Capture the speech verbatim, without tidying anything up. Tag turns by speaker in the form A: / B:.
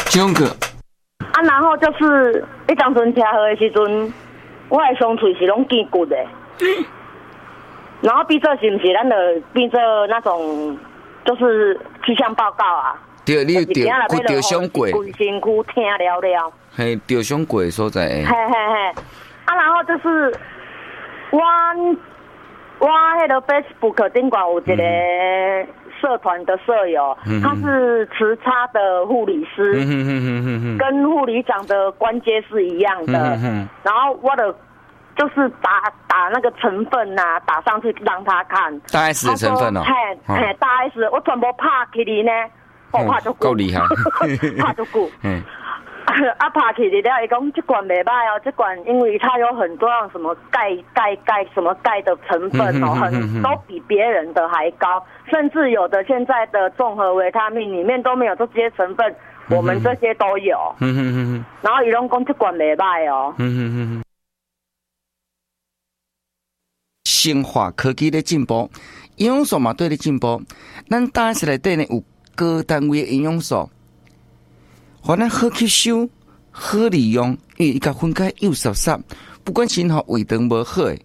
A: 中个。
B: 啊，然后就是一当阵车祸的时阵，我的双腿是拢见骨的。然后变做是不是咱的变做那种就是气象报告啊？
A: 对，你有掉掉伤过，
B: 规身躯疼了了。
A: 嘿，掉伤过的所在。
B: 嘿嘿嘿，啊，然后就是我我迄个 Facebook 顶管有一个社团的舍友，嗯、他是持差的护理师，嗯、哼哼哼哼跟护理长的关阶是一样的。嗯、哼然后我的就是打打那个成分呐、啊，打上去让他看。
A: 大 S 的成分哦。
B: 嘿，嘿，大 S， 我全部拍起嚟呢，我拍就
A: 够厉害，
B: 拍就久。嗯。啊，拍起嚟了，伊讲这罐袂歹哦，这罐因为它有很多样什么钙、钙、钙什么钙的成分哦，很都比别人的还高，甚至有的现在的综合维他命里面都没有这些成分，我们这些都有。嗯哼哼哼。然后伊拢讲这罐袂歹哦。嗯哼哼哼。
A: 生化科技的进步，营养素嘛对的进步，咱大 S 内底呢有高单位的营养素。互咱好吸收、好利用，因为伊甲分解又熟悉，不管是吼胃肠无好诶，